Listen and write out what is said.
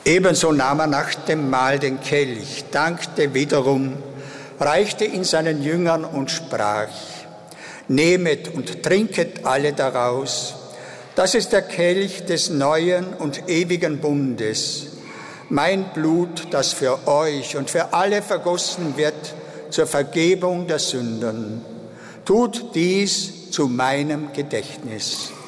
Ebenso nahm er nach dem Mahl den Kelch, dankte wiederum, reichte ihn seinen Jüngern und sprach: Nehmet und trinket alle daraus. Das ist der Kelch des neuen und ewigen Bundes, mein Blut, das für euch und für alle vergossen wird zur Vergebung der Sünden. Tut dies zu meinem Gedächtnis.